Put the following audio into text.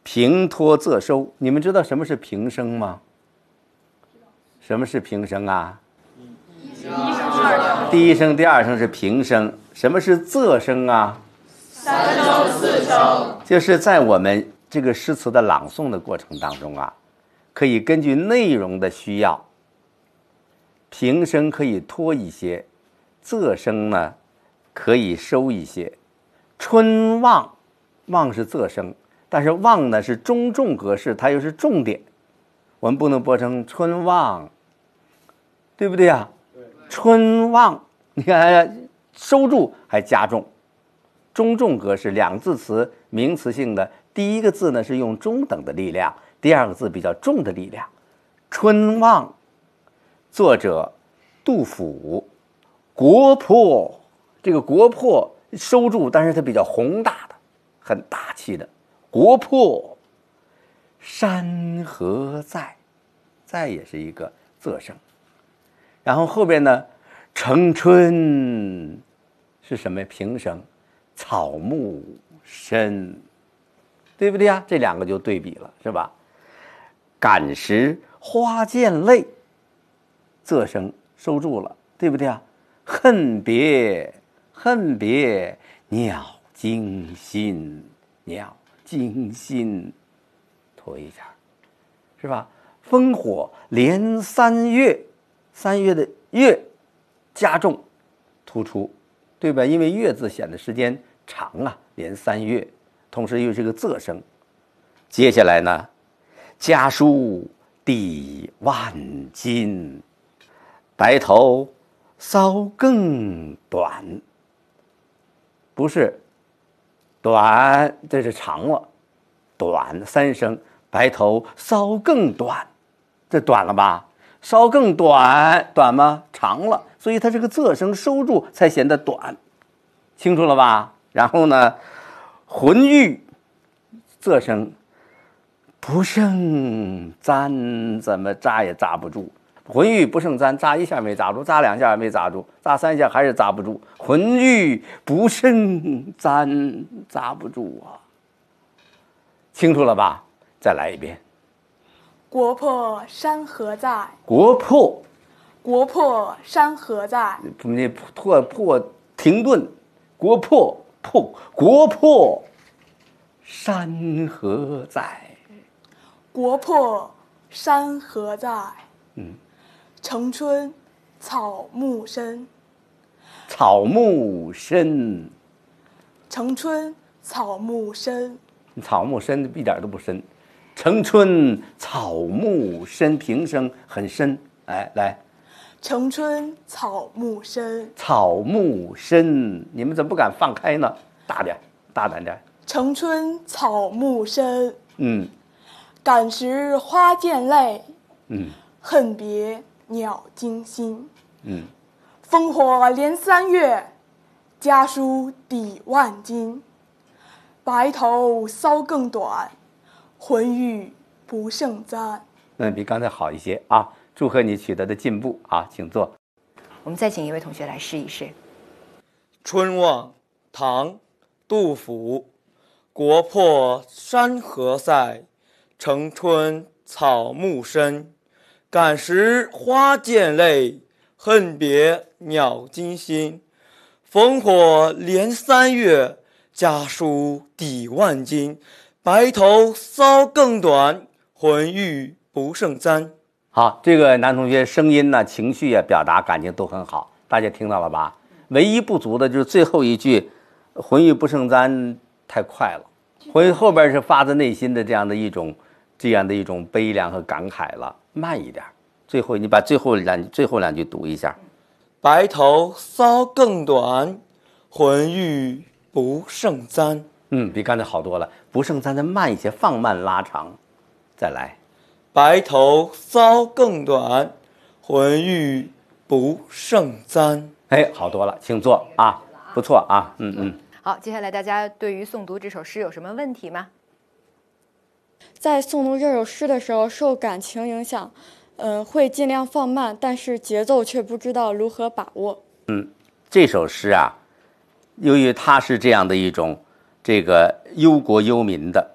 平托仄收。你们知道什么是平声吗？什么是平声啊？第一声、第二声是平声。什么是仄声啊？ 三声、四声。 就是在我们这个诗词的朗诵的过程当中啊，可以根据内容的需要，平声可以拖一些，仄声呢可以收一些。春望，望是仄声，但是望呢是中重格式，它又是重点，我们不能播成春望，对不对啊？春望，你看收住还加重，中重格式，两字词名词性的，第一个字呢是用中等的力量，第二个字比较重的力量。春望，作者杜甫。国破，这个国破收住，但是它比较宏大的，很大气的。国破山河在，在也是一个仄声。然后后边呢，城春是什么？平声，草木深，对不对啊？这两个就对比了，是吧？感时花溅泪，仄声收住了，对不对啊？恨别，恨别鸟惊心，鸟惊心，拖一下，是吧？烽火连三月，三月的月加重突出，对吧？因为月字显得时间长啊，连三月，同时又是个仄声。接下来呢，家书抵万金，白头搔更短，不是短，这是长了，短三声，白头搔更短，这短了吧？稍更短，短吗？长了，所以它这个仄声收住才显得短，清楚了吧？然后呢，浑欲，仄声不胜簪，怎么扎也扎不住。浑欲不胜簪，扎一下没扎住，扎两下也没扎住，扎三下还是扎不住。浑欲不胜簪，扎不住啊！清楚了吧？再来一遍。 国破山河在， 国破， 国破山河在， 那破停顿，国破破，国破山河在， 国破山河在。城春草木深， 草木深， 城春草木深， 草木深一点都不深。城春草木深，平声很深。哎，来， 城春草木深， 草木深，你们怎么不敢放开呢？大点，大胆点。 城春草木深，感时花溅泪，恨别鸟惊心，烽火连三月，家书抵万金，白头搔更短，浑欲不胜簪。 比刚才好一些啊！祝贺你取得的进步啊，请坐。 我们再请一位同学来试一试。 春望，唐，杜甫。国破山河在，城春草木深。感时花溅泪，恨别鸟惊心。烽火连三月，家书抵万金。白头搔更短，浑欲不胜簪。 好，这个男同学声音呢、情绪啊、表达感情都很好，大家听到了吧？唯一不足的就是最后一句“浑欲不胜簪”太快了，后边是发自内心的这样的一种悲凉和感慨了，慢一点。最后你把最后两句读一下。 白头搔更短，浑欲不胜簪。 比刚才好多了，不胜簪再慢一些，放慢拉长。再来， 白头搔更短，浑欲不胜簪。 哎，好多了，请坐啊，不错啊， 好，接下来大家对于诵读这首诗有什么问题吗？ 在诵读这首诗的时候，受感情影响，会尽量放慢，但是节奏却不知道如何把握。 这首诗啊，由于它是这样的一种这个忧国忧民的，